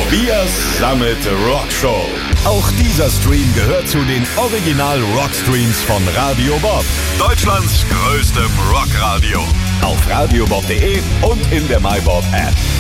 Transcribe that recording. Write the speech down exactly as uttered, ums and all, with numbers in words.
Biers Summit Rock Show. Auch dieser Stream gehört zu den Original Rockstreams von Radio Bob. Deutschlands größtem Rockradio. Auf radiobob punkt de und in der MyBob App.